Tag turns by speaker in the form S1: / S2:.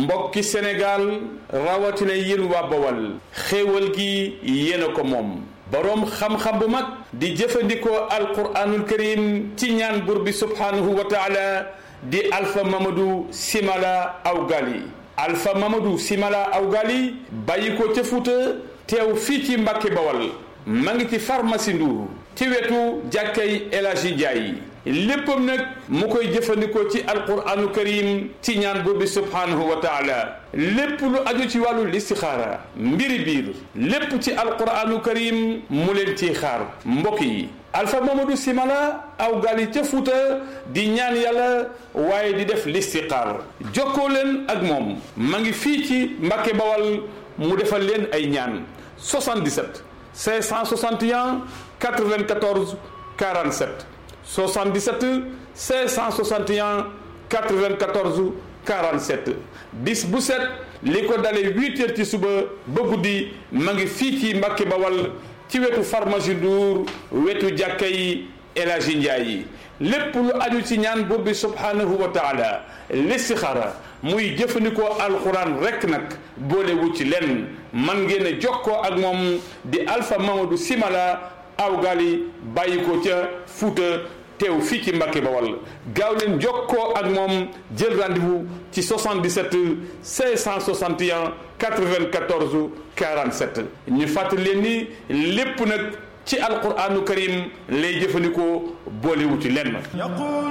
S1: mbokki Sénégal rawatina yéen waa Bawal xéewal gi yéen a ko moom boroom xam-xam bu mag di jëfandikoo alquraanul karim ci ñaan buur bi subhaanahu wa taala di Alpha Mamadou Simala Awgali Alpha Mamadou Simala Awgali bàyyi ko ca Fuuta teew fii ci Mbàkke Bawal ma ngi ci pharmacie Ndour ci wetu jàkkay El Hadji Ndiaye léppam nag mu koy jëfandikoo ci alquranu karim ci ñaan buur bi subhanahu wa taala lépp lu aju ci wàllu listixaara mbiri biir lépp ci alquranu karim mu leen ciy xaar mbokk yi Alpha Mamadou Simala Awgali ca Fuuta di ñaan yàlla waaye di def listixaar jokkoo leen ak moom ma ngi fii ci Mbàkke Bawal mu defal leen ay ñaan 77 561 94 47 77 561 94 47 bis bu set li ko dalee 8 heures ci suba ba guddi ma ngi fii ci Mbàkke Bawal ci wetu pharmacie Ndour wetu jàkka yi El Hadji Ndiaye yi lépp lu aju ci ñaan buur bi subhanahu wa taala listixaara muy jëfandikoo alquran rekk nag boole wu ci lenn man ngeen a jokkoo ak moom di Alpha Mamadou Simala Awgali bàyyi ko ca Fuuta teew fii ci Mbàkke Bawal gaaw leen jokkoo ak moom jël rendez-vous ci 77 561 94 47 ñu fàttali leen ni lépp nag ci alquranu karim lay jëfandikoo boole wu ci lenn